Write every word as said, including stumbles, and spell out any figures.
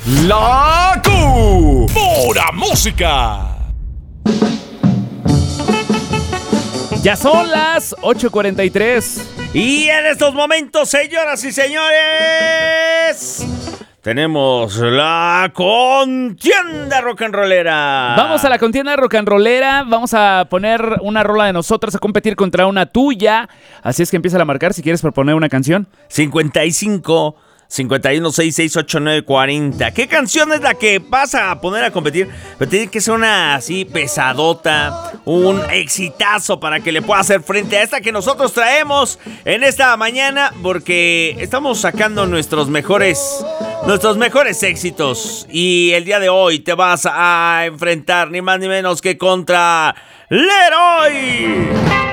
La Q. Pura música. Ya son las ocho cuarenta y tres. Y en estos momentos, señoras y señores, tenemos la contienda rock and rollera. Vamos a la contienda rock and rollera. Vamos a poner una rola de nosotros a competir contra una tuya. Así es que empieza a marcar si quieres proponer una canción. cincuenta y cinco, cincuenta y uno, sesenta y seis, ochenta y nueve, cuarenta. ¿Qué canción es la que vas a poner a competir? Pero tiene que ser una así pesadota, un exitazo para que le pueda hacer frente a esta que nosotros traemos en esta mañana, porque estamos sacando nuestros mejores, nuestros mejores éxitos. Y el día de hoy te vas a enfrentar ni más ni menos que contra Leroy.